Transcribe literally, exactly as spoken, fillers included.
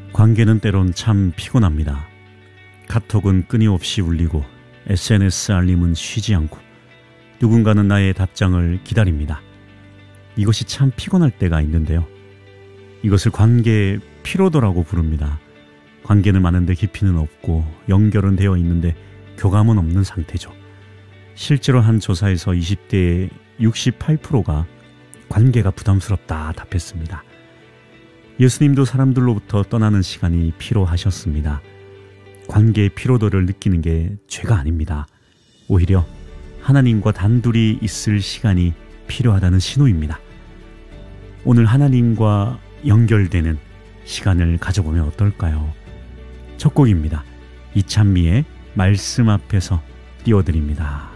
관계는 때론 참 피곤합니다. 카톡은 끊임없이 울리고 에스엔에스 알림은 쉬지 않고 누군가는 나의 답장을 기다립니다. 이것이 참 피곤할 때가 있는데요. 이것을 관계의 피로도라고 부릅니다. 관계는 많은데 깊이는 없고 연결은 되어 있는데 교감은 없는 상태죠. 실제로 한 조사에서 이십 대의 육십팔 퍼센트가 관계가 부담스럽다 답했습니다. 예수님도 사람들로부터 떠나는 시간이 피로하셨습니다. 관계의 피로도를 느끼는 게 죄가 아닙니다. 오히려 하나님과 단둘이 있을 시간이 필요하다는 신호입니다. 오늘 하나님과 연결되는 시간을 가져보면 어떨까요? 첫 곡입니다. 이찬미의 말씀 앞에서 띄워드립니다.